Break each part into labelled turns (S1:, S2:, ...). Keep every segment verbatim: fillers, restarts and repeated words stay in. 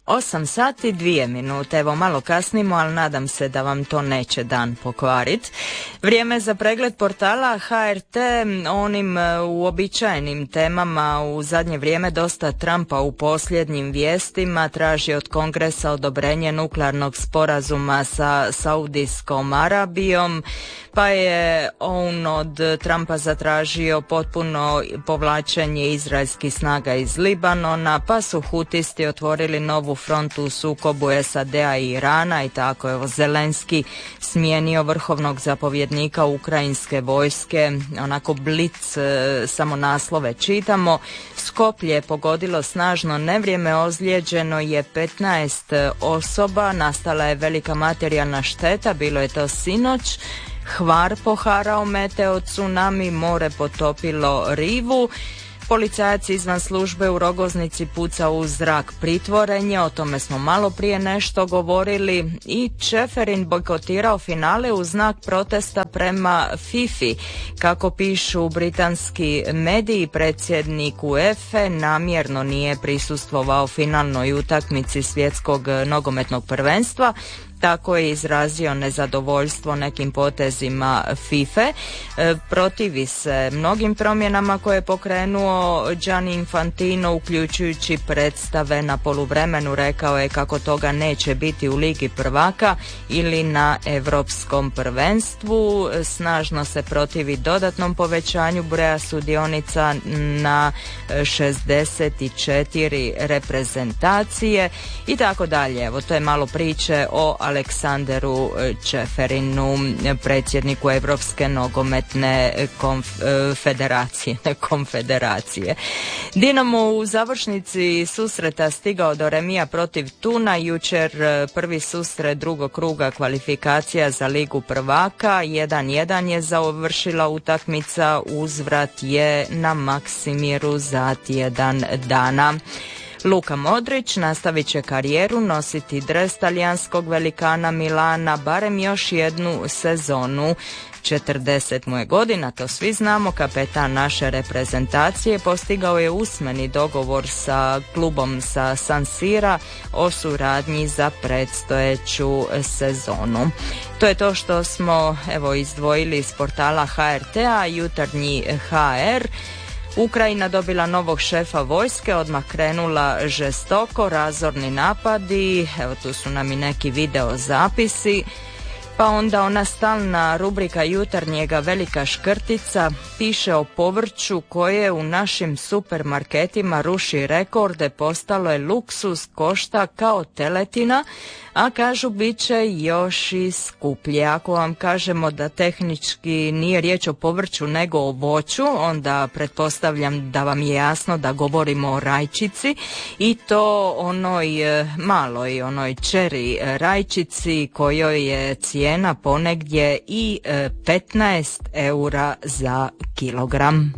S1: osam sati dvije minute, evo malo kasnimo, ali nadam se da vam to neće dan pokvarit. Vrijeme za pregled portala H R T, onim uobičajenim temama. U zadnje vrijeme dosta Trumpa u posljednjim vijestima, traži od Kongresa odobrenje nuklearnog sporazuma sa Saudijskom Arabijom, pa je on od Trumpa zatražio potpuno povlačenje izraelskih snaga iz Libanona, pa su Hutisti otvorili novu frontu u sukobu S A D-a i Irana i tako je Zelenski smijenio vrhovnog zapovjednika ukrajinske vojske, onako blic, samo naslove čitamo. Skoplje je pogodilo snažno nevrijeme, ozlijeđeno je petnaest osoba, nastala je velika materijalna šteta, bilo je to sinoć. Hvar poharao meteo tsunami, more potopilo rivu. Policajac izvan službe u Rogoznici pucao u zrak pritvorenje, o tome smo malo prije nešto govorili. I Čeferin bojkotirao finale u znak protesta prema Fifi. Kako pišu britanski mediji, predsjednik UEFA namjerno nije prisustvovao finalnoj utakmici svjetskog nogometnog prvenstva. Tako je izrazio nezadovoljstvo nekim potezima FIFA. E, protivi se mnogim promjenama koje je pokrenuo Gianni Infantino, uključujući predstave na poluvremenu. Rekao je kako toga neće biti u Ligi prvaka ili na Europskom prvenstvu. Snažno se protivi dodatnom povećanju broja sudionica na šezdeset četiri reprezentacije i tako dalje. Evo, to je malo priče o Aleksanderu Čeferinu, predsjedniku Europske nogometne konf- federacije, konfederacije. Dinamo u završnici susreta stigao do remija protiv Tuna, jučer prvi susret drugog kruga kvalifikacija za Ligu prvaka, jedan jedan je završila utakmica, uzvrat je na Maksimiru za tjedan dana. Luka Modrić nastavit će karijeru, nositi dres talijanskog velikana Milana barem još jednu sezonu. četrdeset mu je godina, to svi znamo. Kapetan naše reprezentacije postigao je usmeni dogovor sa klubom sa San Sira o suradnji za predstojeću sezonu. To je to što smo evo izdvojili iz portala H R T-a, jutarnji H R. Ukrajina dobila novog šefa vojske, odmah krenula žestoko, razorni napadi, evo tu su nam i neki video zapisi, pa onda ona stalna rubrika jutarnjega velika škrtica piše o povrću koje u našim supermarketima ruši rekorde, postalo je luksuz, košta kao teletina, a kažu bit će još i skuplje. Ako vam kažemo da tehnički nije riječ o povrću nego o voću, onda pretpostavljam da vam je jasno da govorimo o rajčici i to onoj maloj, onoj čeri rajčici kojoj je cijena ponegdje i petnaest eura za kilogram.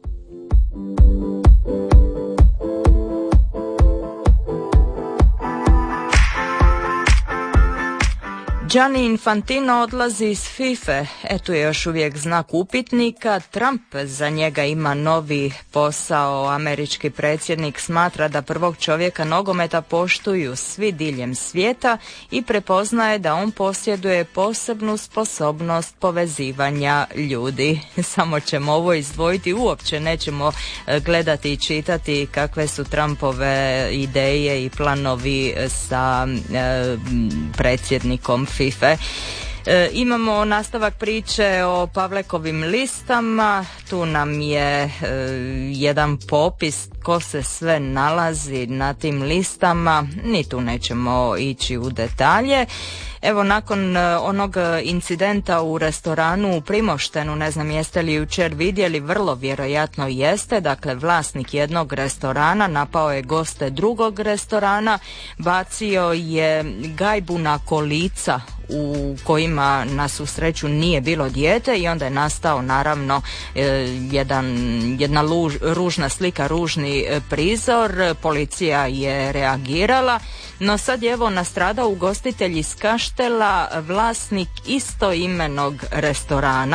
S1: Gianni Infantino odlazi iz FIFA, eto je još uvijek znak upitnika. Trump za njega ima novi posao. Američki predsjednik smatra da prvog čovjeka nogometa poštuju svi diljem svijeta i prepoznaje da on posjeduje posebnu sposobnost povezivanja ljudi. Samo ćemo ovo izdvojiti, uopće nećemo gledati i čitati kakve su Trumpove ideje i planovi sa e, predsjednikom FIFA. FIFA. E, imamo nastavak priče o Pavlekovim listama, tu nam je e, jedan popis ko se sve nalazi na tim listama, ni tu nećemo ići u detalje. Evo, nakon onog incidenta u restoranu u Primoštenu, ne znam jeste li jučer vidjeli, vrlo vjerojatno jeste, dakle vlasnik jednog restorana napao je goste drugog restorana, bacio je gajbu na kolica u kojima na svu sreću nije bilo dijete i onda je nastao naravno jedan, jedna luž, ružna slika, ružni prizor. Policija je reagirala, no sad je evo nastradao ugostitelj iz Kaštela, vlasnik istoimenog restorana.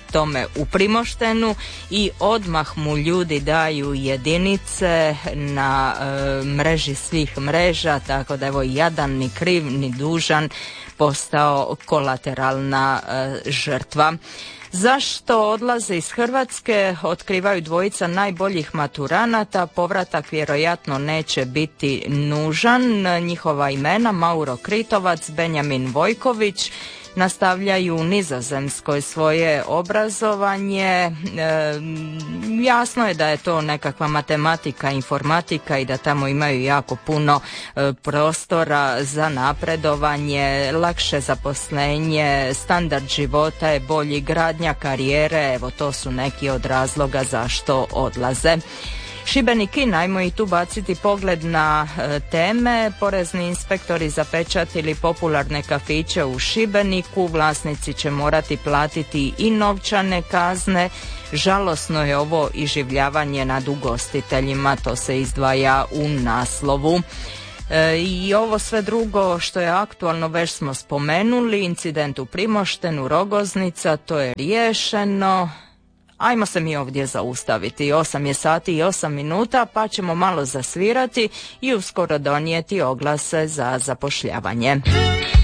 S1: tome u Primoštenu i odmah mu ljudi daju jedinice na e, mreži svih mreža, tako da evo jadan ni kriv ni dužan postao kolateralna e, žrtva. Zašto odlaze iz Hrvatske? Otkrivaju dvojica najboljih maturanata, povratak vjerojatno neće biti nužan. Njihova imena Mauro Kritovac, Benjamin Vojković, nastavljaju u Nizozemskoj svoje obrazovanje. E, jasno je da je to nekakva matematika, informatika i da tamo imaju jako puno e, prostora za napredovanje, lakše zaposlenje, standard života je bolji, gradnja karijere, evo to su neki od razloga zašto odlaze. Šibenik in, ajmo i tu baciti pogled na e, teme. Porezni inspektori zapečatili popularne kafiće u Šibeniku, vlasnici će morati platiti i novčane kazne. Žalosno je ovo iživljavanje nad ugostiteljima, to se izdvaja u naslovu. E, I ovo sve drugo što je aktualno već smo spomenuli, incident u Primoštenu, Rogoznica, to je riješeno. Ajmo se mi ovdje zaustaviti, osam je sati i osam minuta, pa ćemo malo zasvirati i uskoro donijeti oglase za zapošljavanje.